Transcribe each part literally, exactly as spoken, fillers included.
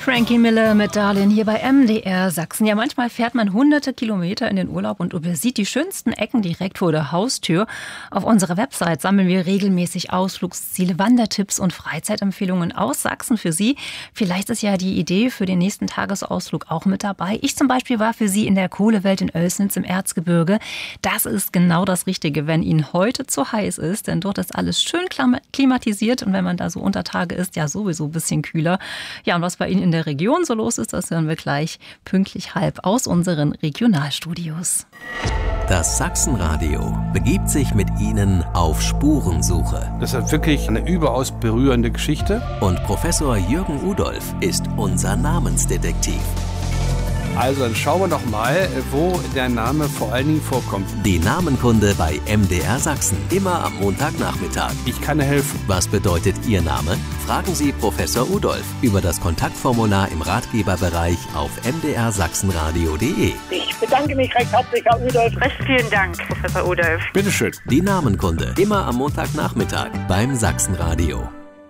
Frankie Miller mit Darlin hier bei M D R Sachsen. Ja, manchmal fährt man hunderte Kilometer in den Urlaub und übersieht die schönsten Ecken direkt vor der Haustür. Auf unserer Website sammeln wir regelmäßig Ausflugsziele, Wandertipps und Freizeitempfehlungen aus Sachsen für Sie. Vielleicht ist ja die Idee für den nächsten Tagesausflug auch mit dabei. Ich zum Beispiel war für Sie in der Kohlewelt in Oelsnitz im Erzgebirge. Das ist genau das Richtige, wenn Ihnen heute zu heiß ist, denn dort ist alles schön klimatisiert und wenn man da so unter Tage ist, ja sowieso ein bisschen kühler. Ja, und was bei Ihnen in der Region so los ist, das hören wir gleich pünktlich halb aus unseren Regionalstudios. Das Sachsenradio begibt sich mit Ihnen auf Spurensuche. Das ist wirklich eine überaus berührende Geschichte. Und Professor Jürgen Udolf ist unser Namensdetektiv. Also dann schauen wir doch mal, wo der Name vor allen Dingen vorkommt. Die Namenkunde bei M D R Sachsen. Immer am Montagnachmittag. Ich kann helfen. Was bedeutet Ihr Name? Fragen Sie Professor Udolf über das Kontaktformular im Ratgeberbereich auf m d r sachsenradio punkt d e. Ich bedanke mich recht herzlich, Herr Udolf. Recht vielen Dank, Professor Udolf. Bitteschön. Die Namenkunde. Immer am Montagnachmittag beim Sachsenradio.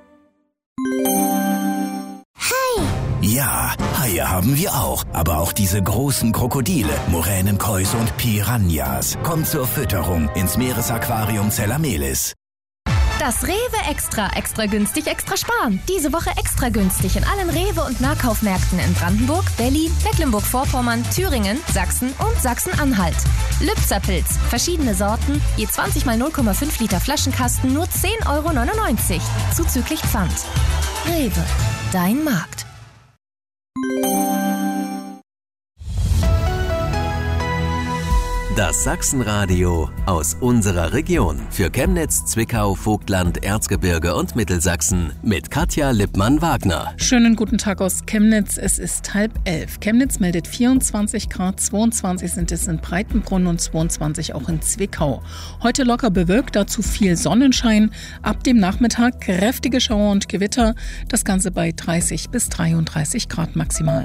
Ja, Haie haben wir auch, aber auch diese großen Krokodile, Moränenkäuse und Piranhas. Kommt zur Fütterung ins Meeresaquarium Zellamelis. Das Rewe Extra, extra günstig, extra sparen. Diese Woche extra günstig in allen Rewe- und Nahkaufmärkten in Brandenburg, Berlin, Mecklenburg-Vorpommern, Thüringen, Sachsen und Sachsen-Anhalt. Lübzerpilz, verschiedene Sorten, je zwanzig mal null Komma fünf Liter Flaschenkasten, nur zehn Euro neunundneunzig, zuzüglich Pfand. Rewe, dein Markt. Das Sachsenradio aus unserer Region für Chemnitz, Zwickau, Vogtland, Erzgebirge und Mittelsachsen mit Katja Lippmann-Wagner. Schönen guten Tag aus Chemnitz. Es ist halb elf. Chemnitz meldet vierundzwanzig Grad, zweiundzwanzig sind es in Breitenbrunn und zweiundzwanzig auch in Zwickau. Heute locker bewölkt, dazu viel Sonnenschein. Ab dem Nachmittag kräftige Schauer und Gewitter. Das Ganze bei dreißig bis dreiunddreißig Grad maximal.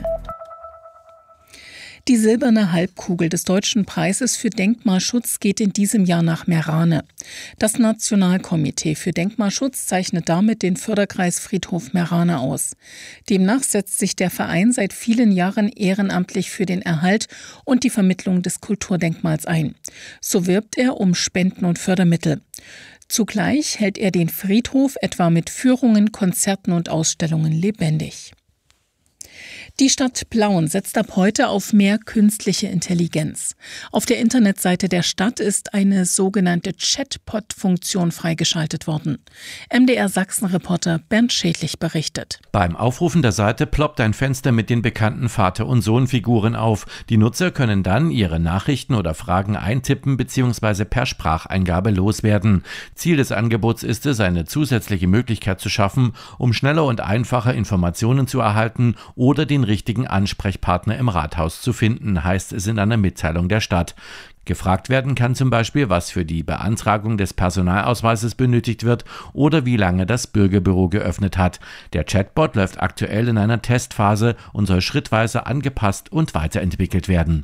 Die silberne Halbkugel des Deutschen Preises für Denkmalschutz geht in diesem Jahr nach Meerane. Das Nationalkomitee für Denkmalschutz zeichnet damit den Förderkreis Friedhof Meerane aus. Demnach setzt sich der Verein seit vielen Jahren ehrenamtlich für den Erhalt und die Vermittlung des Kulturdenkmals ein. So wirbt er um Spenden und Fördermittel. Zugleich hält er den Friedhof etwa mit Führungen, Konzerten und Ausstellungen lebendig. Die Stadt Plauen setzt ab heute auf mehr künstliche Intelligenz. Auf der Internetseite der Stadt ist eine sogenannte Chatbot-Funktion freigeschaltet worden. M D R Sachsen-Reporter Bernd Schädlich berichtet. Beim Aufrufen der Seite ploppt ein Fenster mit den bekannten Vater- und Sohnfiguren auf. Die Nutzer können dann ihre Nachrichten oder Fragen eintippen bzw. per Spracheingabe loswerden. Ziel des Angebots ist es, eine zusätzliche Möglichkeit zu schaffen, um schneller und einfacher Informationen zu erhalten oder den richtigen Ansprechpartner im Rathaus zu finden, heißt es in einer Mitteilung der Stadt. Gefragt werden kann zum Beispiel, was für die Beantragung des Personalausweises benötigt wird oder wie lange das Bürgerbüro geöffnet hat. Der Chatbot läuft aktuell in einer Testphase und soll schrittweise angepasst und weiterentwickelt werden.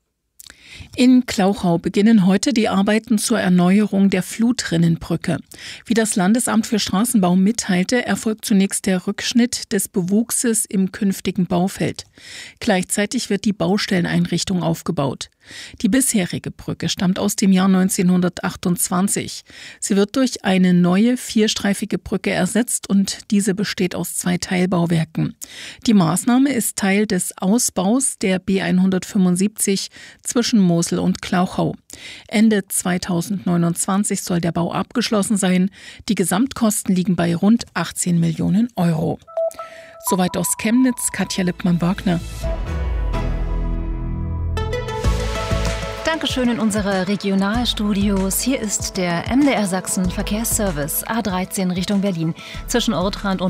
In Klauchau beginnen heute die Arbeiten zur Erneuerung der Flutrinnenbrücke. Wie das Landesamt für Straßenbau mitteilte, erfolgt zunächst der Rückschnitt des Bewuchses im künftigen Baufeld. Gleichzeitig wird die Baustelleneinrichtung aufgebaut. Die bisherige Brücke stammt aus dem Jahr neunzehnhundertachtundzwanzig. Sie wird durch eine neue vierstreifige Brücke ersetzt und diese besteht aus zwei Teilbauwerken. Die Maßnahme ist Teil des Ausbaus der B hundertfünfundsiebzig zwischen Mosel und Klauchau. Ende zweitausendneunundzwanzig soll der Bau abgeschlossen sein. Die Gesamtkosten liegen bei rund achtzehn Millionen Euro. Soweit aus Chemnitz, Katja Lippmann-Wagner. Dankeschön in unsere Regionalstudios. Hier ist der M D R Sachsen Verkehrsservice A dreizehn Richtung Berlin zwischen Ortrand und